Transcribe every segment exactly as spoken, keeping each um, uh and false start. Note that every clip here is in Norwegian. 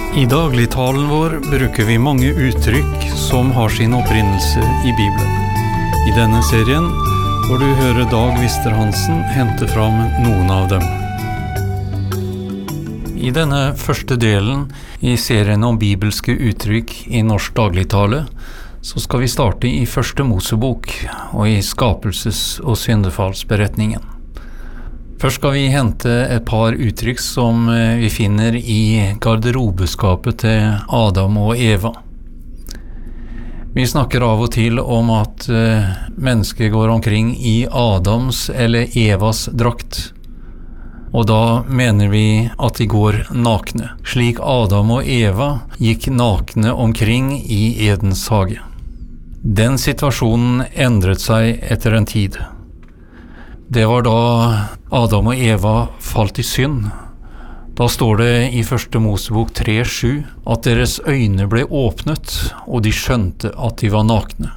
I dagligtalen vår bruker vi mange uttrykk som har sin opprinnelse i Bibelen. I denne serien får du høre Dag Wister-Hansen hente fram noen av dem. I denne første delen i serien om bibelske uttrykk i norsk dagligtale, så skal vi starte i første Mosebok og i skapelses- og syndefallsberetningen. Først skal vi hente et par uttrykk som vi finner i garderobeskapet til Adam og Eva. Vi snakker av og til om at mennesker går omkring i Adams eller Evas drakt. Og da mener vi at de går nakne, slik Adam og Eva gikk nakne omkring i Edens hage. Den situasjonen endret seg etter en tid. Det var da Adam og Eva falt i synd. Da står det i første Mosebok tre sju at deres øyne ble åpnet, og de skjønte at de var nakne.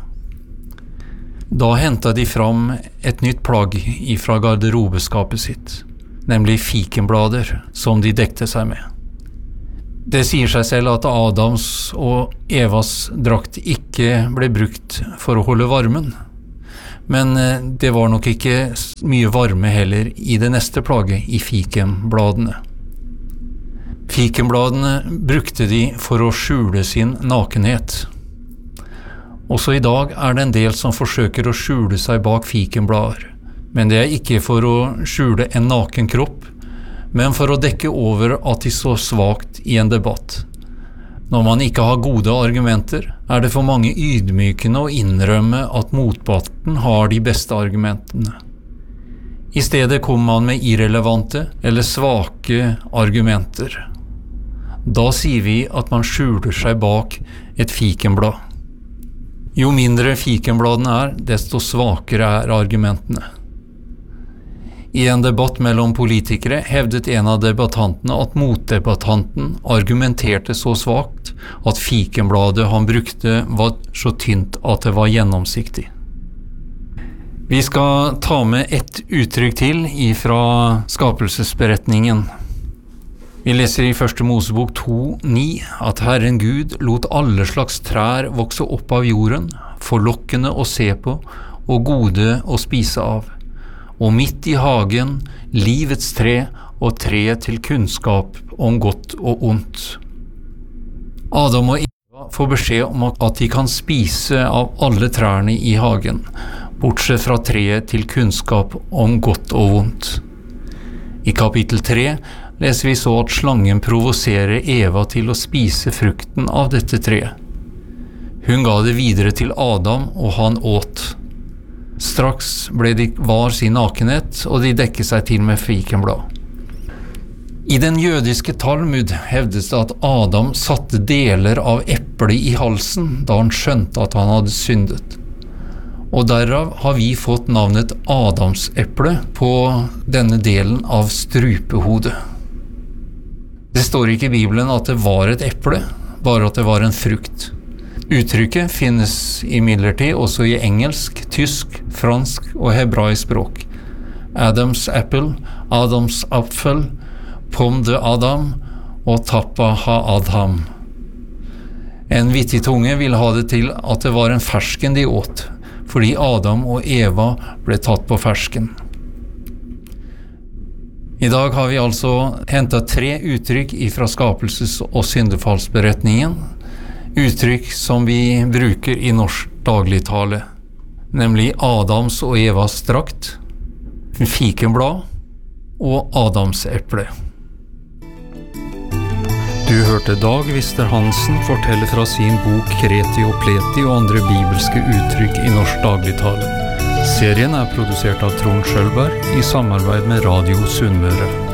Da hentet de fram et nytt plagg ifra garderobeskapet sitt, nemlig fikenblader som de dekte seg med. Det sier seg selv at Adams og Evas drakt ikke ble brukt for å holde varmen, men det var nok ikke mye varme heller i det neste plagget, i fikenbladene. Fikenbladene brukte de for å skjule sin nakenhet. Også i dag er det en del som forsøker å skjule seg bak fikenblader, men det er ikke for å skjule en naken kropp, men for å dekke over at de står svagt i en debatt. Når man ikke har gode argumenter, er det for mange ydmykende å innrømme at motparten har de beste argumentene. I stedet kommer man med irrelevante eller svake argumenter. Da sier vi at man skjuler seg bak et fikenblad. Jo mindre fikenbladene er, desto svakere er argumentene. I en debatt mellom politikere hevdet en av debattantene at motdebattanten argumenterte så svagt at fikenbladet han brukte var så tynt at det var gjennomsiktig. Vi skal ta med ett uttrykk til ifra skapelsesberetningen. Vi leser i første Mosebok to ni at Herren Gud lot alle slags trær vokse opp av jorden, forlokkende å se på og gode å spise av. Og midt i hagen, livets tre og treet til kunnskap om godt og ondt. Adam og Eva får beskjed om at de kan spise av alle trærne i hagen, bortsett fra treet til kunnskap om godt og vondt. I kapittel tre leser vi så at slangen provoserer Eva til å spise frukten av dette treet. Hun ga det videre til Adam, og han åt. Straks ble de var sin nakenhet, og de dekket seg til med fikenblad. I den jødiske Talmud hevdes det at Adam satte deler av eplet i halsen da han skjønte at han hadde syndet. Og derav har vi fått navnet Adamseple på denne delen av strupehodet. Det står ikke i Bibelen at det var et eple, bare at det var en frukt. Uttrykket finnes imidlertid også i engelsk, tysk, fransk og hebraisk språk. Adams apple, Adams apfel, pomme de Adam og tappa ha Adam. En vittig tunge vil ha det til at det var en fersken de åt, fordi Adam og Eva ble tatt på fersken. I dag har vi altså hentet tre uttrykk ifra skapelses- og syndefallsberetningen, uttrykk som vi bruker i norsk dagligtale, nemlig Adams og Evas drakt, fikenblad og Adamseple. Du hørte Dag Wister-Hansen fortelle fra sin bok Kreti og Pleti og andre bibelske uttrykk i norsk dagligtale. Serien er produsert av Trond Schølberg i samarbeid med Radio Sunnmøre.